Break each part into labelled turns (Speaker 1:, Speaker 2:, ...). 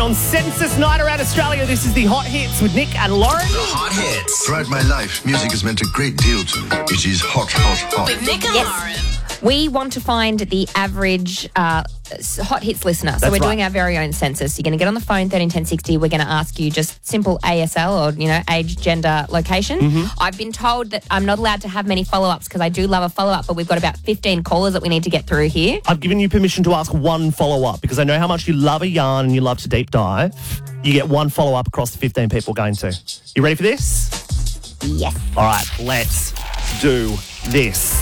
Speaker 1: on Census Night around Australia. This is the Hot Hits with Nick and Lauren.
Speaker 2: The Hot Hits.
Speaker 3: Throughout my life, music has meant a great deal to me. It is hot, hot, hot.
Speaker 2: With Nick and Lauren.
Speaker 4: We want to find the average Hot Hits listener. So we're doing our very own census. You're going to get on the phone, 131060. We're going to ask you just simple ASL or, age, gender, location. I've been told that I'm not allowed to have many follow-ups because I do love a follow-up, but we've got about 15 callers that we need to get through here.
Speaker 1: I've given you permission to ask one follow-up because I know how much you love a yarn and you love to deep dive. You get one follow-up across the 15 people going to. You ready for this?
Speaker 4: Yes.
Speaker 1: All right, let's do this.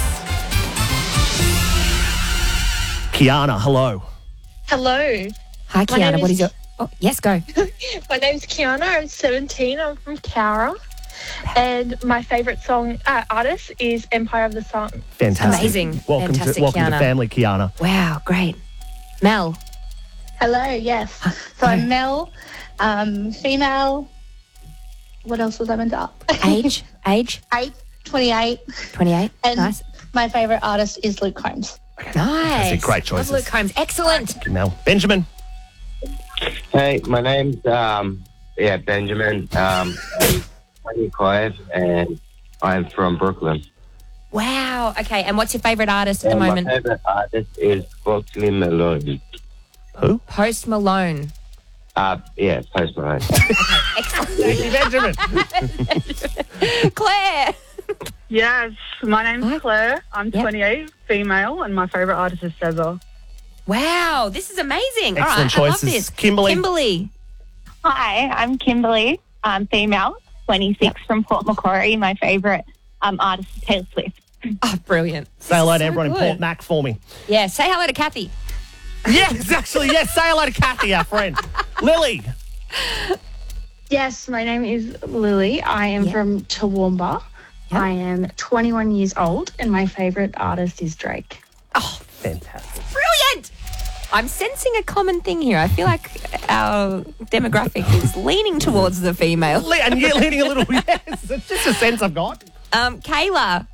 Speaker 1: Kiana, hello.
Speaker 5: Hello.
Speaker 4: Hi, Kiana. What is your... Oh, yes, go.
Speaker 5: My name's Kiana. I'm 17. I'm from Cowra. And my favourite song artist is Empire of the Sun.
Speaker 1: Fantastic.
Speaker 4: Amazing.
Speaker 1: Welcome
Speaker 4: Fantastic,
Speaker 1: to
Speaker 4: Kiana.
Speaker 1: family, Kiana.
Speaker 4: Wow, great. Mel.
Speaker 6: Hello, yes. So I'm Mel, female. What else was I meant to up?
Speaker 4: Age?
Speaker 6: 28.
Speaker 4: 28.
Speaker 6: And
Speaker 4: Nice.
Speaker 6: my favourite artist is Luke Combs.
Speaker 4: Nice.
Speaker 1: Great choices.
Speaker 4: Love Luke Combs. Excellent.
Speaker 1: Thank you, Mel. Benjamin.
Speaker 7: Hey, my name's Benjamin. 25, and I'm from Brooklyn.
Speaker 4: Wow. Okay, and what's your favourite artist at the moment?
Speaker 7: My favourite artist is Foxley Malone.
Speaker 1: Who?
Speaker 4: Post Malone.
Speaker 7: Post Malone.
Speaker 4: Excellent.
Speaker 1: Thank you, Benjamin.
Speaker 4: Claire.
Speaker 8: Yes, my name's
Speaker 4: Hi.
Speaker 8: Claire. I'm 28, female, and my favourite artist is SZA.
Speaker 4: Wow, this is amazing.
Speaker 1: Excellent
Speaker 4: All right,
Speaker 1: choices.
Speaker 4: I love this.
Speaker 1: Kimberly.
Speaker 9: Hi, I'm Kimberly. I'm female, 26 from Port Macquarie. My favourite artist is Taylor Swift.
Speaker 4: Oh, brilliant.
Speaker 1: Say hello to
Speaker 4: So
Speaker 1: everyone in
Speaker 4: good.
Speaker 1: Port Mac for me.
Speaker 4: Yeah, say hello to Kathy.
Speaker 1: Yes, actually, yes. Say hello to Kathy, our friend. Lily.
Speaker 5: Yes, my name is Lily. I am from Toowoomba.
Speaker 4: Yeah.
Speaker 5: I am 21 years old, and my favourite artist is Drake.
Speaker 4: Oh,
Speaker 1: Fantastic.
Speaker 4: brilliant. I'm sensing a common thing here. I feel like our demographic is leaning towards the female.
Speaker 1: And you're leaning a little, yes. It's just a sense I've got.
Speaker 4: Kayla.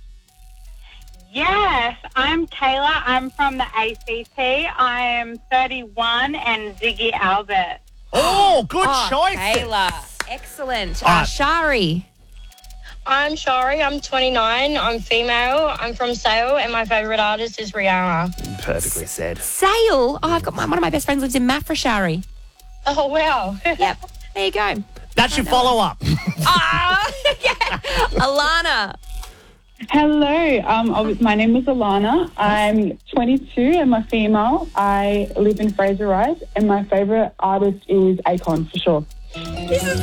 Speaker 9: Yes, I'm Kayla. I'm from the ACT. I am 31 and Ziggy Albert.
Speaker 1: Oh, good choice.
Speaker 4: Kayla. Excellent.
Speaker 1: All right.
Speaker 4: Shari.
Speaker 10: I'm Shari. I'm 29. I'm female. I'm from Sale, and my favourite artist is Rihanna.
Speaker 1: Perfectly said.
Speaker 4: Sale. Oh, I've got one of my best friends lives in Mafrashari.
Speaker 10: Oh, wow.
Speaker 4: Yep. There you go.
Speaker 1: That's your follow-up.
Speaker 4: Yeah. Alana.
Speaker 8: Hello, my name is Alana. I'm 22. I'm a female. I live in Fraser Rise, and my favourite artist is Akon, for sure.
Speaker 4: This has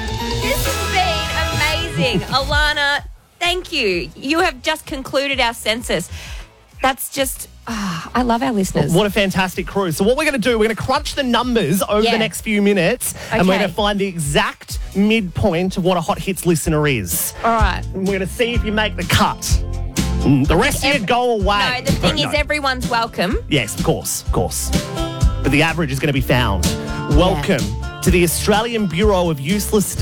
Speaker 4: been amazing. Alana, thank you. You have just concluded our census. That's just, I love our listeners.
Speaker 1: What a fantastic crew. So what we're going to do, we're going to crunch the numbers over the next few minutes and we're
Speaker 4: Okay.
Speaker 1: going to find the exact midpoint of what a Hot Hits listener is.
Speaker 4: All right.
Speaker 1: And we're going to see if you make the cut. The rest of you go away.
Speaker 4: No, the thing is everyone's welcome.
Speaker 1: Yes, of course. But the average is going to be found. Welcome to the Australian Bureau of Useless